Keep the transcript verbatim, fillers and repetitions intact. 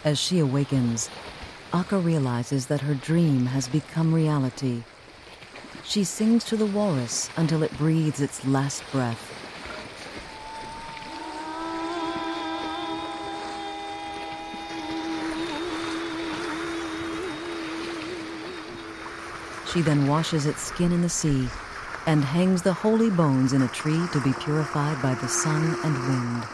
As she awakens, Akka realizes that her dream has become reality. She sings to the walrus until it breathes its last breath. She then washes its skin in the sea and hangs the holy bones in a tree to be purified by the sun and wind.